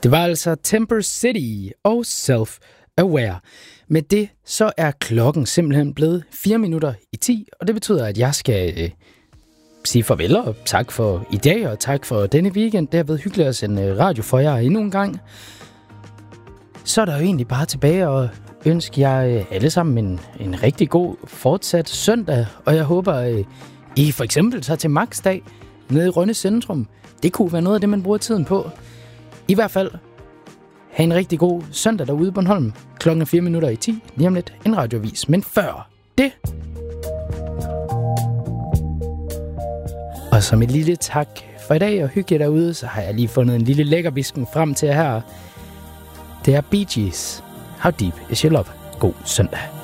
Det var altså Temper City og Self-Aware. Med det så er klokken simpelthen blevet 10:04, og det betyder, at jeg skal sige farvel og tak for i dag, og tak for denne weekend. Det har været hyggeligt at sende radio for jer endnu en gang. Så er der jo egentlig bare tilbage og ønske jer alle sammen en rigtig god fortsat søndag, og jeg håber, I for eksempel tager til Max-dag nede i Rønne Centrum. Det kunne være noget af det, man bruger tiden på. I hvert fald, have en rigtig god søndag derude på Bornholm. Klokken 10:04, lige om lidt en radioavis. Men før det, og som et lille tak for i dag og hygge derude, så har jeg lige fundet en lille lækkerbisken frem til jer her. Det er Bee Gees. How Deep Is Your Love. God søndag.